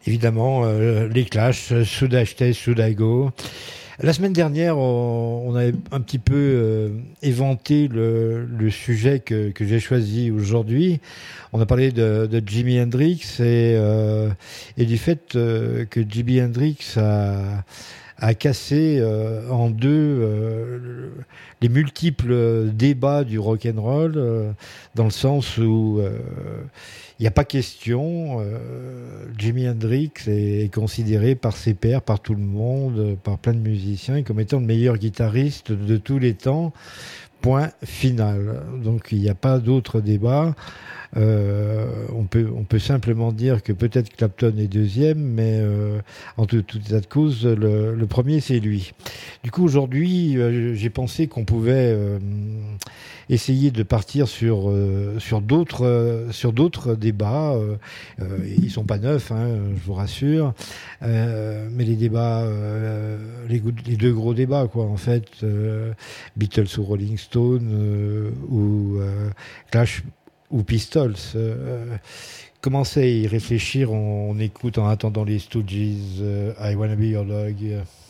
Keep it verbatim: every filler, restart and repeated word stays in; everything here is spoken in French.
évidemment, euh, les Clash, Should I Stay, Should I Go. La semaine dernière, on, on a un petit peu euh, éventé le, le sujet que, que j'ai choisi aujourd'hui. On a parlé de, de Jimi Hendrix et, euh, et du fait euh, que Jimi Hendrix a, a cassé euh, en deux euh, les multiples débats du rock'n'roll, euh, dans le sens où euh, il n'y a pas question. Euh, Jimi Hendrix est, est considéré par ses pairs, par tout le monde, par plein de musiciens, comme étant le meilleur guitariste de tous les temps. Point final. Donc il n'y a pas d'autre débat. Euh, on peut on peut simplement dire que peut-être Clapton est deuxième, mais euh, en tout, tout état de cause, le, le premier c'est lui. Du coup aujourd'hui, euh, j'ai pensé qu'on pouvait euh, essayer de partir sur euh, sur d'autres euh, sur d'autres débats. Euh, euh, ils sont pas neufs, hein, je vous rassure, euh, mais les débats, euh, les, les deux gros débats quoi, en fait, euh, Beatles ou Rolling Stone euh, ou euh, Clash ou Pistols. Euh, commencez à y réfléchir, on, on écoute en attendant les Stooges, euh, I Wanna Be Your Dog.